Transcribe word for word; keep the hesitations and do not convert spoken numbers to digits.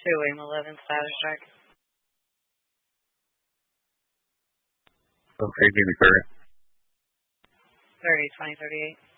two, aim eleven, status check. Okay, give me thirty. thirty, twenty, thirty-eight.